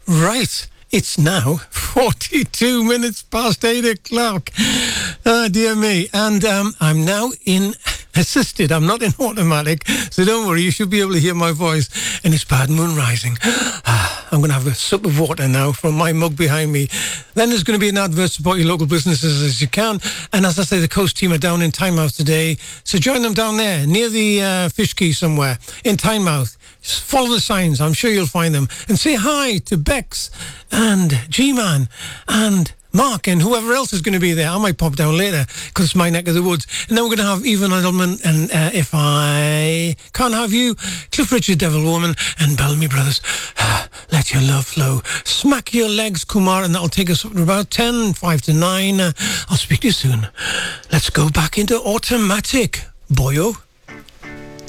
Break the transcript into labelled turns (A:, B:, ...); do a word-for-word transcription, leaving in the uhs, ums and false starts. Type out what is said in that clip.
A: Right. It's now forty-two minutes past eight o'clock. Oh, dear me. And um, I'm now in assisted. I'm not in automatic, so don't worry. You should be able to hear my voice. And it's Bad Moon Rising. I'm going to have a sip of water now from my mug behind me. Then there's going to be an advert. Support your local businesses as you can. And as I say, the Coast team are down in Tynemouth today. So join them down there, near the uh, Fish Quay somewhere, in Tynemouth. Just follow the signs. I'm sure you'll find them. And say hi to Bex and G-Man and Mark and whoever else is going to be there. I might pop down later because it's my neck of the woods. And then we're going to have Evan Edelman and uh, If I Can't Have You, Cliff Richard, Devil Woman, and Bellamy Brothers. Let Your Love Flow. Smack Your Legs, Kumar, and that'll take us up to about ten, five to nine. Uh, I'll speak to you soon. Let's go back into automatic, boyo.